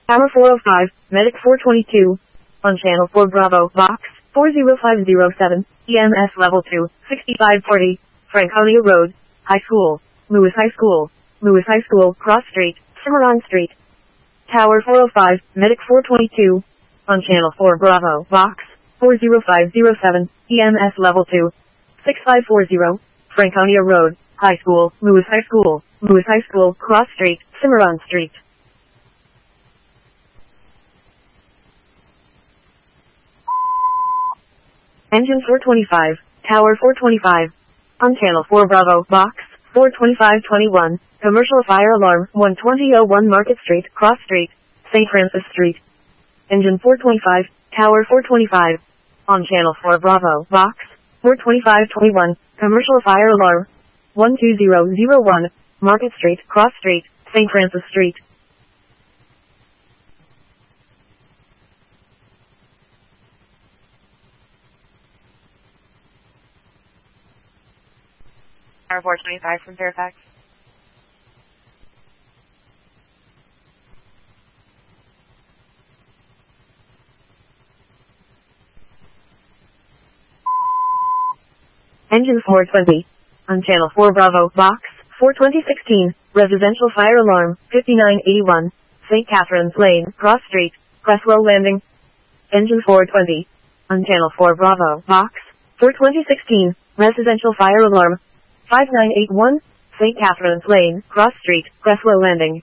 Tower 405, Medic 422. On Channel 4 Bravo, Box 40507, EMS Level 2, 6540, Franconia Road, High School, Lewis High School, Lewis High School, Cross Street, Cimarron Street. Tower 405, Medic 422. On Channel 4 Bravo, Box 40507, EMS Level 2, 6540, Franconia Road, High School, Lewis High School, Lewis High School, Cross Street, Cimarron Street. Engine 425, Tower 425. On Channel 4 Bravo, Box 42521, Commercial Fire Alarm 12001 Market Street, Cross Street, St. Francis Street. Engine 425, Tower 425. On Channel 4 Bravo, Box 42521, Commercial Fire Alarm 12001, Market Street, Cross Street, St. Francis Street. Tower 425 from Fairfax. Engine 420. On Channel 4 Bravo, Box 42016, Residential Fire Alarm 5981, St. Catherine's Lane, Cross Street, Cresswell Landing. Engine 420. On Channel 4 Bravo, Box 42016, Residential Fire Alarm 5981, St. Catherine's Lane, Cross Street, Cresswell Landing.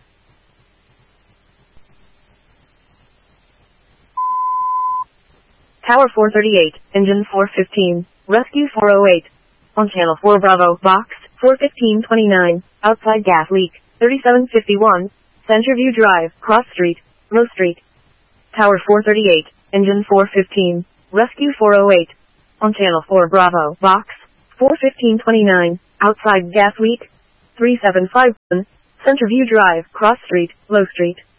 Tower 438, Engine 415, Rescue 408. On Channel 4 Bravo, Box 41529, outside gas leak, 3751, Centerview Drive, Cross Street, Rose Street. Tower 438, Engine 415, Rescue 408. On Channel 4 Bravo, Box 41529, outside gas leak, 3751, Centerview Drive, Cross Street, Low Street.